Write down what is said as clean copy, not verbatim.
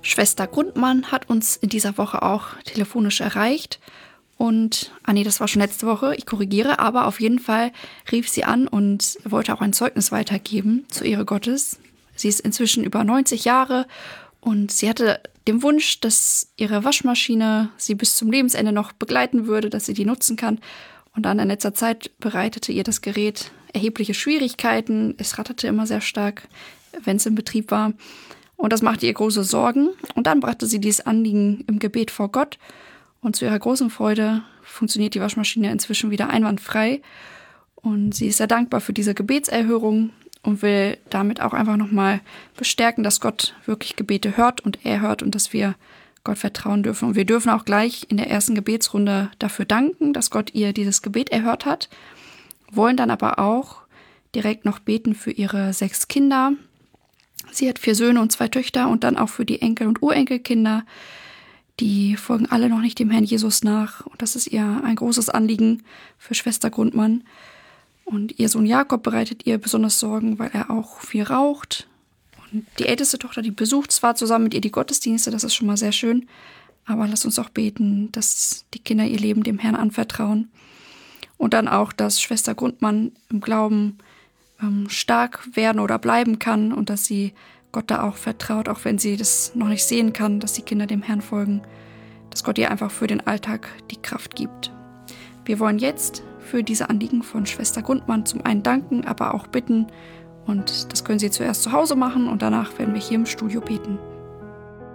Schwester Grundmann hat uns in dieser Woche auch telefonisch erreicht. Und, das war schon letzte Woche, ich korrigiere, aber auf jeden Fall rief sie an und wollte auch ein Zeugnis weitergeben zur Ehre Gottes. Sie ist inzwischen über 90 Jahre und sie hatte den Wunsch, dass ihre Waschmaschine sie bis zum Lebensende noch begleiten würde, dass sie die nutzen kann. Und dann in letzter Zeit bereitete ihr das Gerät erhebliche Schwierigkeiten. Es ratterte immer sehr stark, wenn es in Betrieb war. Und das machte ihr große Sorgen. Und dann brachte sie dieses Anliegen im Gebet vor Gott. Und zu ihrer großen Freude funktioniert die Waschmaschine inzwischen wieder einwandfrei. Und sie ist sehr dankbar für diese Gebetserhörung und will damit auch einfach nochmal bestärken, dass Gott wirklich Gebete hört und er hört und dass wir Gott vertrauen dürfen. Und wir dürfen auch gleich in der ersten Gebetsrunde dafür danken, dass Gott ihr dieses Gebet erhört hat. Wollen dann aber auch direkt noch beten für ihre 6 Kinder. Sie hat 4 Söhne und 2 Töchter und dann auch für die Enkel- und Urenkelkinder. Die folgen alle noch nicht dem Herrn Jesus nach. Und das ist ihr ein großes Anliegen für Schwester Grundmann. Und ihr Sohn Jakob bereitet ihr besonders Sorgen, weil er auch viel raucht. Und die älteste Tochter, die besucht zwar zusammen mit ihr die Gottesdienste, das ist schon mal sehr schön. Aber lasst uns auch beten, dass die Kinder ihr Leben dem Herrn anvertrauen. Und dann auch, dass Schwester Grundmann im Glauben stark werden oder bleiben kann und dass sie Gott da auch vertraut, auch wenn sie das noch nicht sehen kann, dass die Kinder dem Herrn folgen, dass Gott ihr einfach für den Alltag die Kraft gibt. Wir wollen jetzt für diese Anliegen von Schwester Grundmann zum einen danken, aber auch bitten und das können Sie zuerst zu Hause machen und danach werden wir hier im Studio beten.